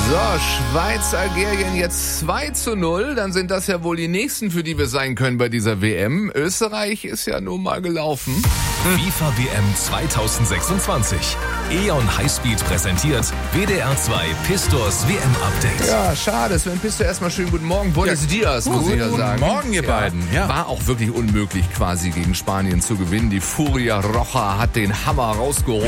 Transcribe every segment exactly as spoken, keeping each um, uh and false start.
So, Schweiz, Algerien jetzt zwei zu null. Dann sind das ja wohl die nächsten, für die wir sein können bei dieser W M. Österreich ist ja nun mal gelaufen. FIFA W M zweitausendsechsundzwanzig. E.ON Highspeed präsentiert W D R zwei Pistors W M-Update. Ja, schade. Sven Pistor, erstmal schönen guten Morgen. Buenos ja. Dias, muss ich ja sagen. Guten Morgen, ihr ja. beiden. Ja. War auch wirklich unmöglich, quasi gegen Spanien zu gewinnen. Die Furia Roja hat den Hammer rausgeholt.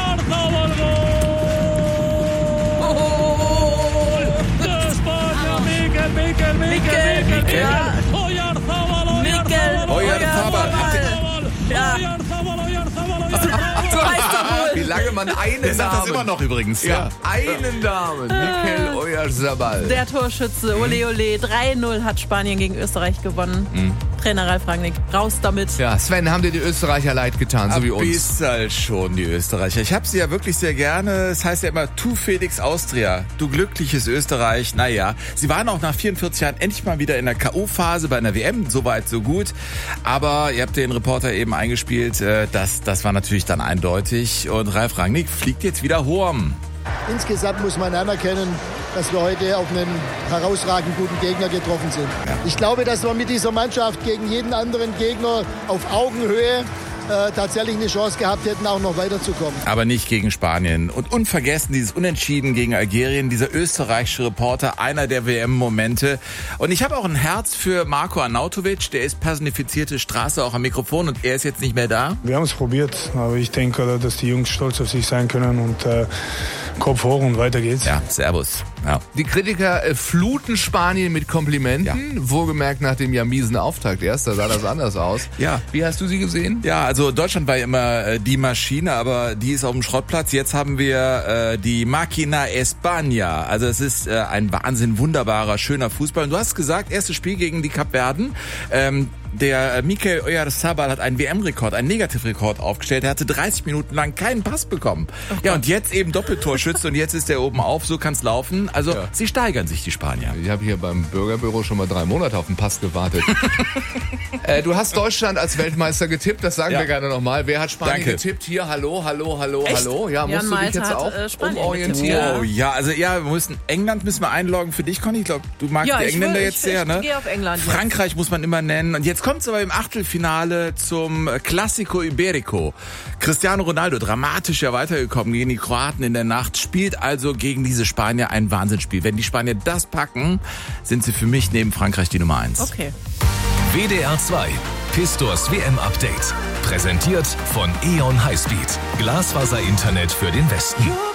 Mikel, Mikel, Mikel, ja. Mikel, Oyarzabal. Ja. So heißt er wohl. Wie lange man einen Der sagt Namen... das immer noch übrigens. Ja, einen Namen. Mikel Oyarzabal. Der Torschütze, ole ole, drei null hat Spanien gegen Österreich gewonnen. Mhm. Trainer Ralf Rangnick, raus damit. Ja, Sven, haben dir die Österreicher leid getan, so Ein wie uns? bisschen schon, die Österreicher. Ich habe sie ja wirklich sehr gerne. Es heißt ja immer, tu Felix Austria, du glückliches Österreich. Naja, sie waren auch nach vierundvierzig Jahren endlich mal wieder in der K O-Phase bei einer W M. Soweit, so gut. Aber ihr habt den Reporter eben eingespielt. Das, das war natürlich dann eindeutig. Und Ralf Rangnick fliegt jetzt wieder Horm. Insgesamt muss man anerkennen, dass wir heute auf einen herausragend guten Gegner getroffen sind. Ja. Ich glaube, dass wir mit dieser Mannschaft gegen jeden anderen Gegner auf Augenhöhe äh, tatsächlich eine Chance gehabt hätten, auch noch weiterzukommen. Aber nicht gegen Spanien. Und unvergessen dieses Unentschieden gegen Algerien, dieser österreichische Reporter, einer der W M-Momente. Und ich habe auch ein Herz für Marko Arnautovic, der ist personifizierte Straße auch am Mikrofon und er ist jetzt nicht mehr da. Wir haben es probiert, aber ich denke, dass die Jungs stolz auf sich sein können und äh, Kopf hoch und weiter geht's. Ja, servus. Ja. Die Kritiker äh, fluten Spanien mit Komplimenten, ja. Wohlgemerkt nach dem ja miesen Auftakt erst, da sah das anders aus. Ja. Wie hast du sie gesehen? Ja, also Deutschland war ja immer äh, die Maschine, aber die ist auf dem Schrottplatz. Jetzt haben wir äh, die Máquina España. Also es ist äh, ein Wahnsinn, wunderbarer, schöner Fußball. Und du hast gesagt, erstes Spiel gegen die Kapverden. Ähm, Der Mikel Oyarzabal hat einen W M-Rekord, einen Negativrekord aufgestellt. Er hatte dreißig Minuten lang keinen Pass bekommen. Oh ja, und jetzt eben Doppeltorschütze und jetzt ist er oben auf. So kann's laufen. Also ja. Sie steigern sich, die Spanier. Ich habe hier beim Bürgerbüro schon mal drei Monate auf den Pass gewartet. äh, du hast Deutschland als Weltmeister getippt, das sagen ja. wir gerne nochmal. Wer hat Spanien Danke. getippt? Hier, hallo, hallo, hallo, Echt? hallo. Ja, musst Jan du dich jetzt hat, auch äh, umorientieren? Oh ja, also ja, wir müssen England müssen wir einloggen für dich, Conny. Ich glaube, du magst ja, die Engländer will, jetzt ich, sehr, ich, ne? Ich gehe auf England. Frankreich jetzt. muss man immer nennen. Und jetzt kommt's aber im Achtelfinale zum Clásico Ibérico. Cristiano Ronaldo, dramatisch ja weitergekommen gegen die Kroaten in der Nacht, spielt also gegen diese Spanier ein Wahnsinnsspiel. Wenn die Spanier das packen, sind sie für mich neben Frankreich die Nummer eins. Okay. W D R zwei, Pistors W M-Update. Präsentiert von E.ON Highspeed. Glasfaser-Internet für den Westen.